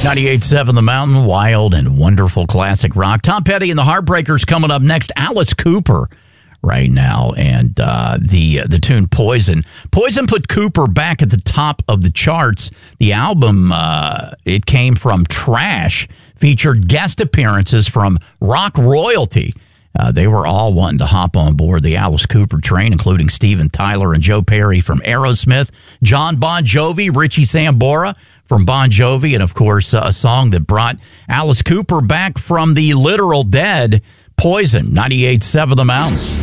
98.7 The Mountain, wild and wonderful classic rock. Tom Petty and the Heartbreakers coming up next. Alice Cooper right now, and the tune Poison. Poison put Cooper back at the top of the charts. The album, it came from Trash, featured guest appearances from rock royalty. They were all wanting to hop on board the Alice Cooper train, including Steven Tyler and Joe Perry from Aerosmith, John Bon Jovi, Richie Sambora from Bon Jovi, and, of course, a song that brought Alice Cooper back from the literal dead, Poison, 98.7 The Mountain.